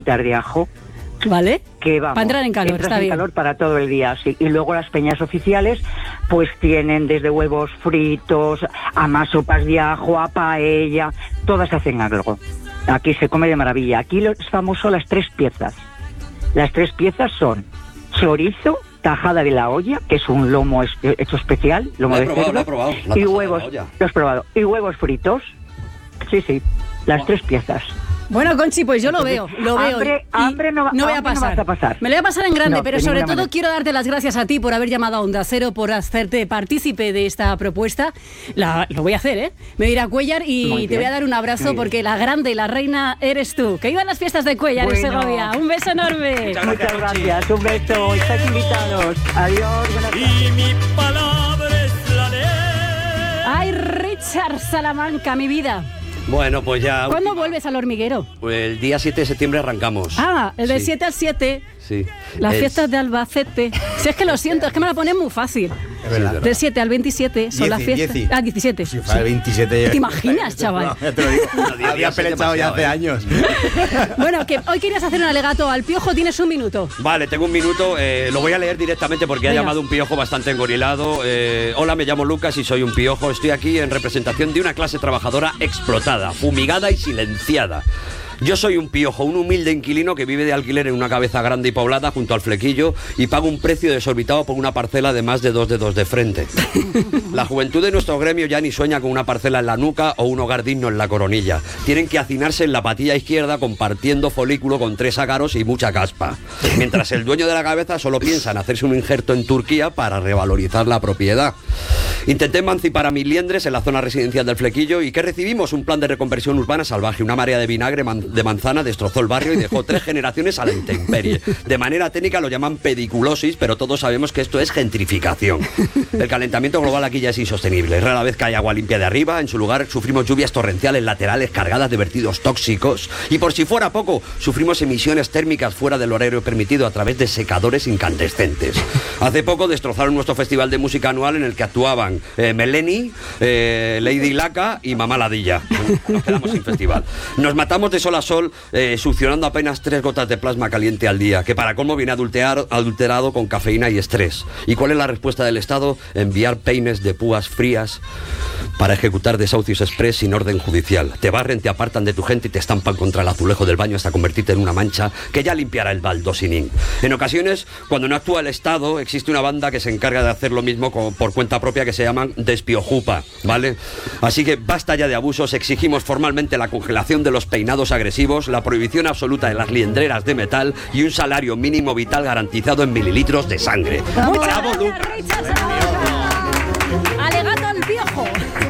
de ajo. ¿Vale? Que vamos, para entrar en calor, entras está en bien. calor para todo el día, sí. Y luego las peñas oficiales pues tienen desde huevos fritos, a más sopas de ajo, a paella, todas hacen algo. Aquí se come de maravilla. Aquí es famoso las 3 piezas. Las 3 piezas son chorizo, tajada de la olla, que es un lomo hecho especial, lomo de cerdo, lo he probado. y huevos, lo has probado, y huevos fritos. Sí, las 3 piezas. Bueno, Conchi, pues yo lo veo. Hambre no voy a pasar. vas a pasar. Me lo voy a pasar en grande, No, pero de sobre ninguna todo manera. quiero darte las gracias a ti por haber llamado a Onda Cero, por hacerte partícipe de esta propuesta. Lo voy a hacer, ¿eh? Me voy a ir a Cuéllar y Muy te voy a bien, dar un abrazo muy bien. porque la grande y la reina eres tú. Que iban las fiestas de Cuéllar en Bueno. Segovia. Un beso enorme. Muchas gracias, un beso, estáis invitados. Adiós, buenas tardes. Y mi palabra es la ley. Ay, Richard Salamanca, mi vida. Bueno, pues ya... ¿Cuándo vuelves al hormiguero? Pues el día 7 de septiembre arrancamos. Ah, el del Sí. 7 al 7. Sí. Las Es- fiestas de Albacete. Si es que lo siento, es que me la ponen muy fácil. Es verdad. Del 7 al 27 son las fiestas. 17. Ah, 17. Si fuera el 27... ¿Te imaginas, chaval? No, ya te lo digo. diez Había días es pelechado ya hace demasiado, años. Bueno, que hoy querías hacer un alegato al Piojo, tienes un minuto. Vale, tengo un minuto, lo voy a leer directamente porque ha Venga. llamado un piojo bastante engorilado. Hola, me llamo Lucas y soy un piojo. Estoy aquí en representación de una clase trabajadora explotada, fumigada y silenciada. Yo soy un piojo, un humilde inquilino que vive de alquiler en una cabeza grande y poblada junto al flequillo y paga un precio desorbitado por una parcela de más de 2 dedos de frente. La juventud de nuestro gremio ya ni sueña con una parcela en la nuca o un hogar digno en la coronilla. Tienen que hacinarse en la patilla izquierda compartiendo folículo con 3 ácaros y mucha caspa. Mientras el dueño de la cabeza solo piensa en hacerse un injerto en Turquía para revalorizar la propiedad. Intenté emancipar a mis liendres en la zona residencial del flequillo y ¿qué recibimos? Un plan de reconversión urbana salvaje. Una marea de vinagre de manzana destrozó el barrio y dejó 3 generaciones a la intemperie. De manera técnica lo llaman pediculosis, pero todos sabemos que esto es gentrificación. El calentamiento global aquí ya es insostenible. Rara vez cae agua limpia de arriba. En su lugar sufrimos lluvias torrenciales laterales cargadas de vertidos tóxicos. Y por si fuera poco, sufrimos emisiones térmicas fuera del horario permitido a través de secadores incandescentes. Hace poco destrozaron nuestro festival de música anual en el que actuaban Meleni, Lady Laca y Mamá Ladilla. Nos quedamos sin festival. Nos matamos de sol a sol succionando apenas 3 gotas de plasma caliente al día, que para colmo viene adulterado con cafeína y estrés. ¿Y cuál es la respuesta del Estado? Enviar peines de púas frías para ejecutar desahucios express sin orden judicial. Te barren, te apartan de tu gente y te estampan contra el azulejo del baño hasta convertirte en una mancha que ya limpiará el baldosinín. En ocasiones, cuando no actúa el Estado, existe una banda que se encarga de hacer lo mismo por cuenta propia, que se llaman Despiojupa, ¿vale? Así que basta ya de abusos, exigimos formalmente la congelación de los peinados agresivos, la prohibición absoluta de las liendreras de metal y un salario mínimo vital garantizado en mililitros de sangre. Muchas ¡Bravo, gracias, Lucas! Richard Salamanca. Alegato al Piojo.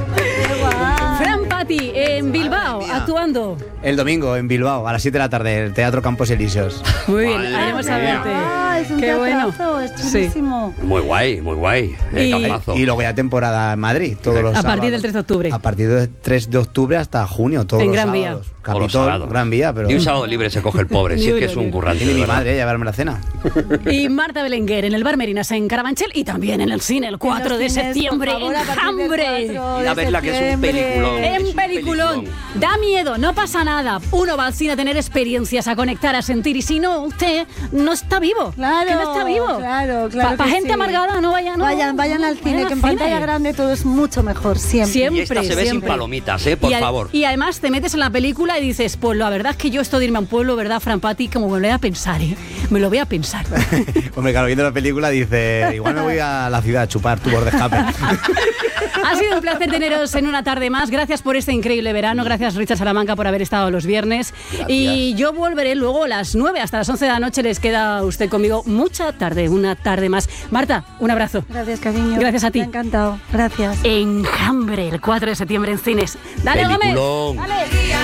Fran Pati, en Bilbao, actuando. El domingo en Bilbao, a las 7 de la tarde, el Teatro Campos Elíseos. Muy bien, Madre haremos a mía. verte. Ah, es un Qué bueno. teatrazo, es Sí. chulísimo. Muy guay, muy guay. Y- Campazo. Y luego ya temporada en Madrid, todos los A partir sábados. del 3 de octubre. A partir del 3 de octubre hasta junio, todos En los Gran Vía. sábados. Todos los Capitol, sábados. Gran Vía, pero... Ni un sábado libre se coge el pobre, si es que es un currante. Tiene de mi verdad. madre, llevarme la cena. Y Marta Belenguer en el Bar Merinas en Carabanchel y también en el cine el 4 de En los cines, septiembre por favor, en a partir del Hambre. 4 Ir a de verla, que es un septiembre. peliculón. En Es un peliculón. peliculón. Da miedo, no pasa nada. Uno va al cine a tener experiencias, a conectar, a sentir. Y si no, usted no está vivo. Claro, que no está vivo. claro Para que gente sí. amargada, no vayan. No, Vayan al cine, que en cine. pantalla grande todo es mucho mejor, siempre. Siempre. Y esta se ve sin siempre. palomitas, por favor. Y además te metes en la película y dices, pues la verdad es que yo esto de irme a un pueblo, ¿verdad, Fran Pati? Como me lo voy a pensar, ¿eh? Me lo voy a pensar. Hombre, claro, viendo la película dice, igual me voy a la ciudad a chupar tubos de escape. Ha sido un placer teneros en una tarde más. Gracias por este increíble verano. Gracias, Richard Salamanca, por haber estado los viernes. Gracias. Y yo volveré luego a las 9 hasta las 11 de la noche. Les queda usted conmigo mucha tarde, una tarde más. Marta, un abrazo. Gracias, cariño. Gracias a ti. Me ha encantado. Gracias. Enjambre, el 4 de septiembre en cines. Dale, Gómez. Peliculón. Dale.